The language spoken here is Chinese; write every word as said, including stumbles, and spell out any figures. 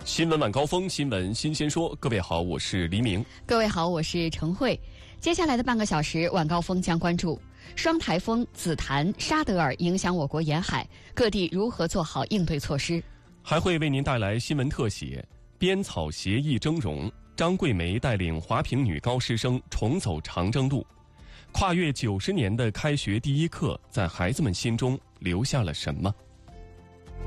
新闻晚高峰，新闻新鲜说。各位好，我是黎明。 各位好，我是程慧。接下来的半个小时，晚高峰将关注双台风紫檀、沙德尔影响我国沿海，各地如何做好应对措施。 还会为您带来新闻特写：编草协议峥嵘，张桂梅带领华坪女高师生重走长征路。跨越九十年的开学第一课，在孩子们心中留下了什么？